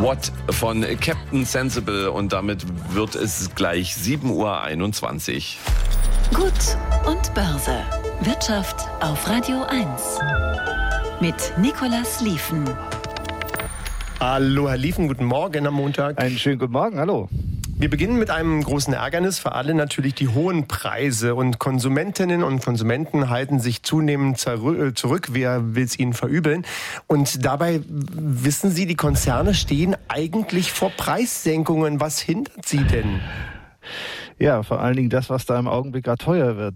What von Captain Sensible und damit wird es gleich 7:21 Uhr. Gut und Börse. Wirtschaft auf Radio 1. Mit Nicolas Lieven. Hallo Herr Lieven, guten Morgen am Montag. Einen schönen guten Morgen, hallo. Wir beginnen mit einem großen Ärgernis für alle, natürlich die hohen Preise. Und Konsumentinnen und Konsumenten halten sich zunehmend zurück. Wer will es ihnen verübeln? Und dabei, wissen Sie, die Konzerne stehen eigentlich vor Preissenkungen. Was hindert sie denn? Ja, vor allen Dingen das, was da im Augenblick gerade teurer wird,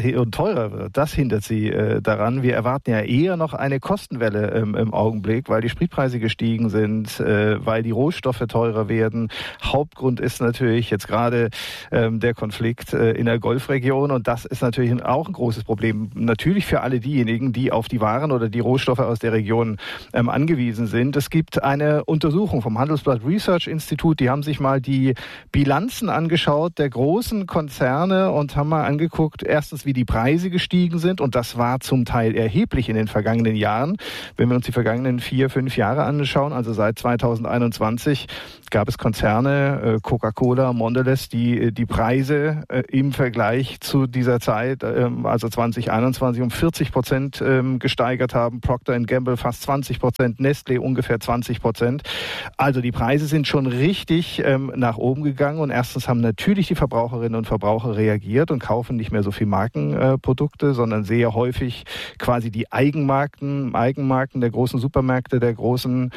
das hindert sie daran. Wir erwarten ja eher noch eine Kostenwelle im Augenblick, weil die Spritpreise gestiegen sind, weil die Rohstoffe teurer werden. Hauptgrund ist natürlich jetzt gerade der Konflikt in der Golfregion und das ist natürlich auch ein großes Problem. Natürlich für alle diejenigen, die auf die Waren oder die Rohstoffe aus der Region angewiesen sind. Es gibt eine Untersuchung vom Handelsblatt Research Institute, die haben sich mal die Bilanzen angeschaut der großen Konzerne und haben mal angeguckt, erstens, wie die Preise gestiegen sind und das war zum Teil erheblich in den vergangenen Jahren. Wenn wir uns die vergangenen 4-5 Jahre anschauen, also seit 2021, gab es Konzerne, Coca-Cola, Mondelez, die Preise im Vergleich zu dieser Zeit, also 2021, um 40% gesteigert haben. Procter & Gamble fast 20%, Nestlé ungefähr 20%. Also die Preise sind schon richtig nach oben gegangen und erstens haben natürlich die Verbraucherinnen und Verbraucher reagiert und kaufen nicht mehr so viel Markenprodukte, sondern sehr häufig quasi die Eigenmarken der großen Supermärkte, der großen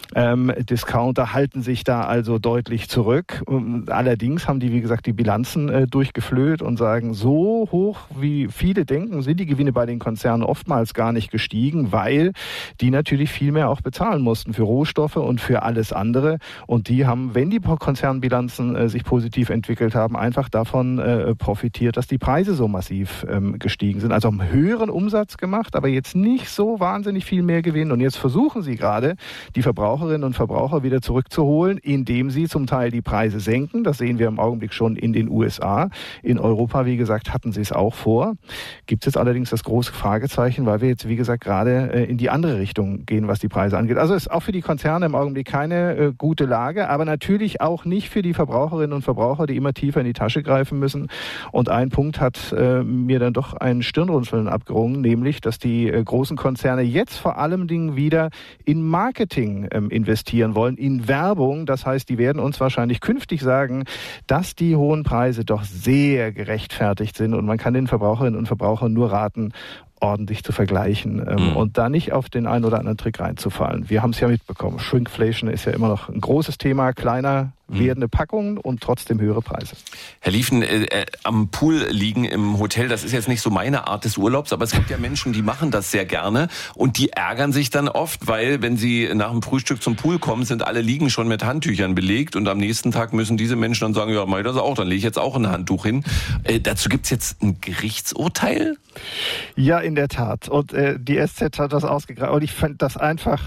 Discounter halten sich da also deutlich zurück. Allerdings haben die, wie gesagt, die Bilanzen durchgeflöht und sagen, so hoch wie viele denken, sind die Gewinne bei den Konzernen oftmals gar nicht gestiegen, weil die natürlich viel mehr auch bezahlen mussten für Rohstoffe und für alles andere. Und die haben, wenn die Konzernbilanzen sich positiv entwickelt haben, einfach davon profitiert, dass die Preise so massiv gestiegen sind. Also haben höheren Umsatz gemacht, aber jetzt nicht so wahnsinnig viel mehr Gewinn. Und jetzt versuchen sie gerade, die Verbraucherinnen und Verbraucher wieder zurückzuholen, indem sie zum Teil die Preise senken. Das sehen wir im Augenblick schon in den USA. In Europa, wie gesagt, hatten sie es auch vor. Gibt es jetzt allerdings das große Fragezeichen, weil wir jetzt, wie gesagt, gerade in die andere Richtung gehen, was die Preise angeht. Also ist auch für die Konzerne im Augenblick keine gute Lage, aber natürlich auch nicht für die Verbraucherinnen und Verbraucher, die immer tiefer in die Tasche greifen müssen. Und ein Punkt hat mir dann doch ein Stirnrunzeln abgerungen, nämlich, dass die großen Konzerne jetzt vor allem Dingen wieder in Marketing investieren wollen, in Werbung. Das heißt, die werden uns wahrscheinlich künftig sagen, dass die hohen Preise doch sehr gerechtfertigt sind und man kann den Verbraucherinnen und Verbrauchern nur raten, ordentlich zu vergleichen und da nicht auf den einen oder anderen Trick reinzufallen. Wir haben es ja mitbekommen. Shrinkflation ist ja immer noch ein großes Thema, kleiner werdende Packungen und trotzdem höhere Preise. Herr Lieven, am Pool liegen im Hotel, das ist jetzt nicht so meine Art des Urlaubs, aber es gibt ja Menschen, die machen das sehr gerne und die ärgern sich dann oft, weil wenn sie nach dem Frühstück zum Pool kommen, sind alle Liegen schon mit Handtüchern belegt und am nächsten Tag müssen diese Menschen dann sagen, ja, mach ich das auch, dann lege ich jetzt auch ein Handtuch hin. Dazu gibt's jetzt ein Gerichtsurteil? Ja, in der Tat. Und die SZ hat das ausgegraben. Und ich fand das einfach,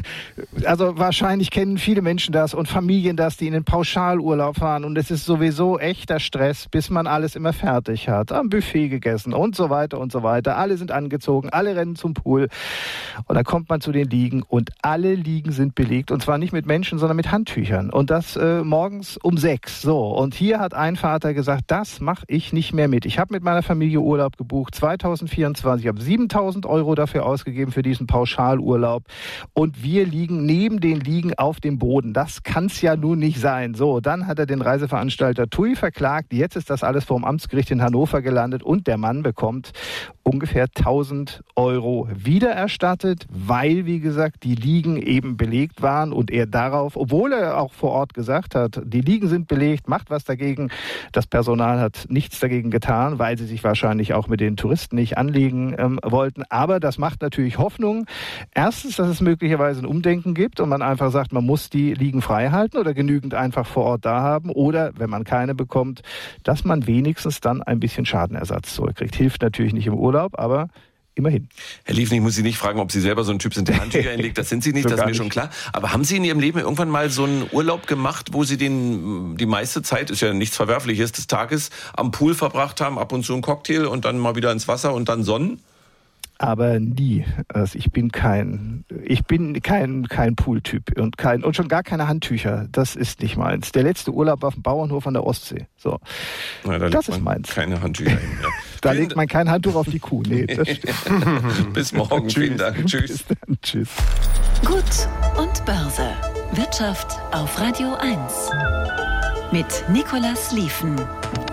also wahrscheinlich kennen viele Menschen das und Familien das, die in den Pauschalurlaub fahren. Und es ist sowieso echter Stress, bis man alles immer fertig hat. Am Buffet gegessen und so weiter und so weiter. Alle sind angezogen, alle rennen zum Pool. Und dann kommt man zu den Liegen und alle Liegen sind belegt. Und zwar nicht mit Menschen, sondern mit Handtüchern. Und das morgens um 6. So. Und hier hat ein Vater gesagt, das mache ich nicht mehr mit. Ich habe mit meiner Familie Urlaub gebucht, 2024. Ich habe 7.000 € dafür ausgegeben für diesen Pauschalurlaub. Und wir liegen neben den Liegen auf dem Boden. Das kann es ja nun nicht sein. So, dann hat er den Reiseveranstalter TUI verklagt. Jetzt ist das alles vor dem Amtsgericht in Hannover gelandet und der Mann bekommt ungefähr 1.000 € wiedererstattet, weil, wie gesagt, die Liegen eben belegt waren und er darauf, obwohl er auch vor Ort gesagt hat, die Liegen sind belegt, macht was dagegen. Das Personal hat nichts dagegen getan, weil sie sich wahrscheinlich auch mit den Touristen nicht anlegen wollten. Aber das macht natürlich Hoffnung. Erstens, dass es möglicherweise ein Umdenken gibt und man einfach sagt, man muss die Liegen frei halten oder genügend einfach vor Ort da haben. Oder, wenn man keine bekommt, dass man wenigstens dann ein bisschen Schadenersatz zurückkriegt. Hilft natürlich nicht im Urlaub, aber immerhin. Herr Lieven, ich muss Sie nicht fragen, ob Sie selber so ein Typ sind, der Handtücher hinlegt. Das sind Sie nicht, So das ist gar mir schon nicht. klar. Aber haben Sie in Ihrem Leben irgendwann mal so einen Urlaub gemacht, wo Sie die meiste Zeit, ist ja nichts Verwerfliches, des Tages am Pool verbracht haben, ab und zu einen Cocktail und dann mal wieder ins Wasser und dann Sonnen? aber nie. Also ich bin kein Pooltyp und schon gar keine Handtücher. Das ist nicht meins. Der letzte Urlaub auf dem Bauernhof an der Ostsee. So. Na, da das ist meins. Keine Handtücher hin. Ja. Da legt man kein Handtuch auf die Kuh. Nee, das stimmt. Bis morgen. Vielen Dank. Tschüss. Bis dann. Tschüss. Gut und Börse. Wirtschaft auf Radio 1. Mit Nicolas Liefen.